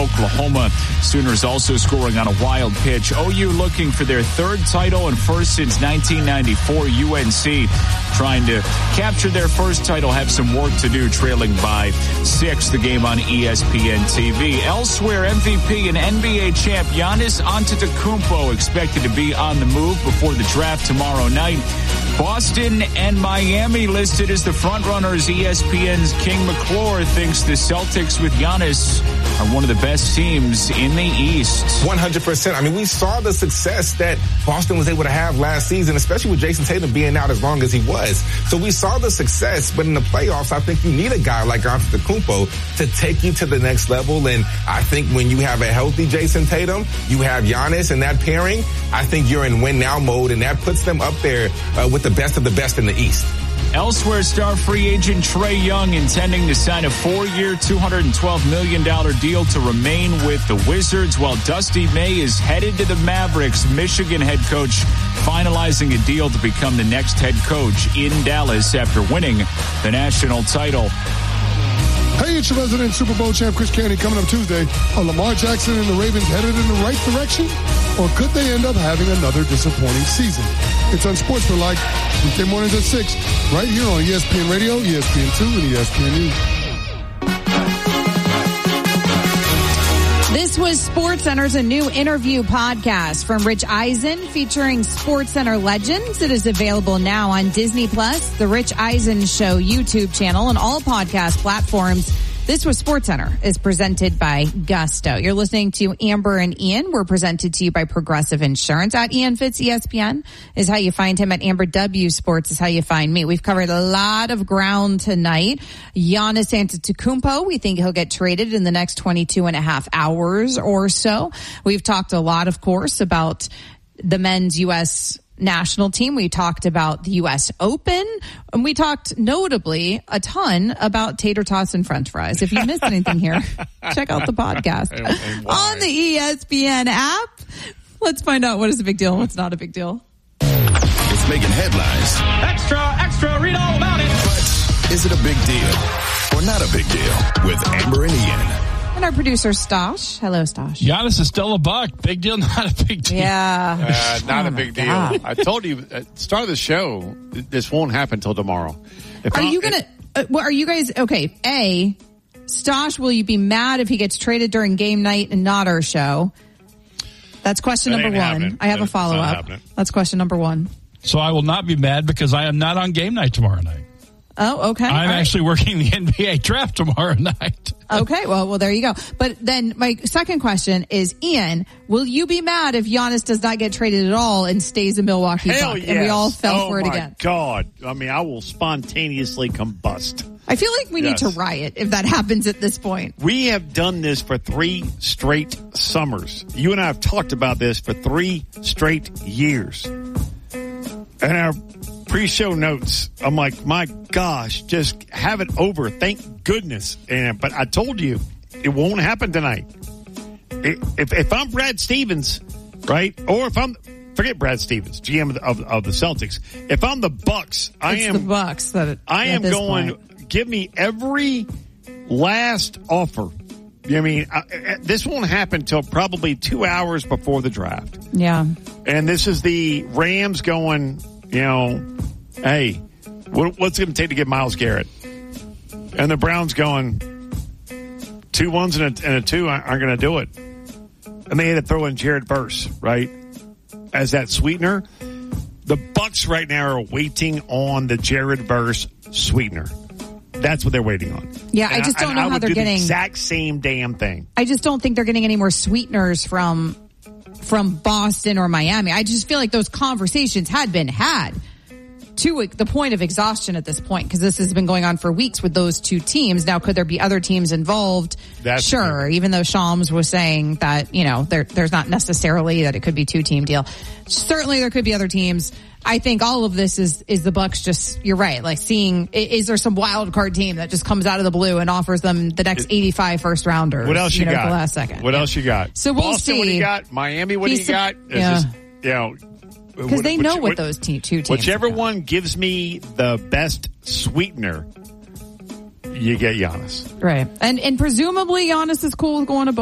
Oklahoma. Sooners also scoring on a wild pitch. OU looking for their third title and first since 1994. UNC trying to capture their first title, have some work to do, trailing by 6. The game on ESPN TV. Elsewhere, MVP and NBA champ Giannis Antetokounmpo expected to be on the move before the draft tomorrow night. Boston and Miami listed as the frontrunners. ESPN's King McClure thinks the Celtics with Giannis are one of the best teams in the East. 100%. I mean, we saw the success that Boston was able to have last season, especially with Jason Tatum being out as long as he was. So we saw the success, but in the playoffs, I think you need a guy like Antetokounmpo to take you to the next level. And I think when you have a healthy Jason Tatum, you have Giannis in that pairing, I think you're in win now mode, and that puts them up there with the best of the best in the East. Elsewhere, star free agent Trae Young intending to sign a 4-year, $212 million deal to remain with the Wizards, while Dusty May is headed to the Mavericks. Michigan head coach finalizing a deal to become the next head coach in Dallas after winning the national title. Hey, it's your resident Super Bowl champ, Chris Candy, coming up Tuesday. Are Lamar Jackson and the Ravens headed in the right direction? Or could they end up having another disappointing season? It's Unsportsmanlike, weekday mornings at 6, right here on ESPN Radio, ESPN2, and ESPN News. This was SportsCenter's a new interview podcast from Rich Eisen featuring SportsCenter legends. It is available now on Disney Plus, the Rich Eisen Show YouTube channel, and all podcast platforms. This was SportsCenter is presented by Gusto. You're listening to Amber and Ian. We're presented to you by Progressive Insurance. At Ian Fitz ESPN is how you find him. At Amber W Sports is how you find me. We've covered a lot of ground tonight. Giannis Antetokounmpo, we think he'll get traded in the next 22 and a half hours or so. We've talked a lot, of course, about the men's U.S. national team. We talked about the U.S. Open, and we talked notably a ton about tater tots and french fries. If you missed anything here, check out the podcast on the ESPN app. Let's find out what is a big deal and what's not a big deal. It's making headlines. Extra, read all about it. But is it a big deal or not a big deal? With Amber and Ian. And our producer, Stosh. Hello, Stosh. Giannis is still a buck. Big deal, not a big deal. Yeah. Not a big deal. I told you at the start of the show, this won't happen until tomorrow. Are you guys, okay, A, Stosh, will you be mad if he gets traded during game night and not our show? That's question number one. Happening. I have a follow-up. That's question number one. So I will not be mad because I am not on game night tomorrow night. Oh, okay. I'm actually working the NBA draft tomorrow night. Okay, well, there you go. But then my second question is, Ian, will you be mad if Giannis does not get traded at all and stays a Milwaukee Buck? Yes. And we all fell for it again. Oh, my God. I mean, I will spontaneously combust. I feel like we need to riot if that happens at this point. We have done this for 3 straight summers. You and I have talked about this for 3 straight years. And our pre-show notes, I'm like, my gosh, just have it over. Thank goodness. But I told you, it won't happen tonight. If I'm Brad Stevens, right, or if I'm, forget Brad Stevens, GM of the Celtics. If I'm the Bucks, I am going, give me every last offer. I mean, this won't happen until probably 2 hours before the draft. Yeah. And this is the Rams going, hey, what's it going to take to get Myles Garrett? And the Browns going, 2 1s and a 2 aren't going to do it. And they had to throw in Jared Verse, right, as that sweetener. The Bucks right now are waiting on the Jared Verse sweetener. That's what they're waiting on. Yeah, I just don't know how they're getting the exact same damn thing. I just don't think they're getting any more sweeteners from Boston or Miami. I just feel like those conversations had been had to the point of exhaustion at this point, because this has been going on for weeks with those two teams. Now, could there be other teams involved? Sure, even though Shams was saying that, there's not necessarily that it could be 2-team deal. Certainly there could be other teams. I think all of this is the Bucks just, you're right, like seeing, is there some wild card team that just comes out of the blue and offers them the next 85 first rounders? What else you got? The last second. What else you got? So we'll Boston, see. What do you got? Miami, what do you got? Because they know what those two teams whichever one gives me the best sweetener, you get Giannis. Right. And presumably Giannis is cool with going to